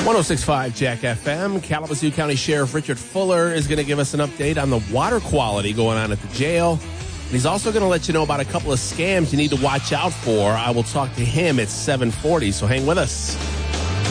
106.5 Jack FM. Kalamazoo County Sheriff Richard Fuller is going to give us an update on the water quality going on at the jail. And he's also going to let you know about a couple of scams you need to watch out for. I will talk to him at 7:40, so hang with us.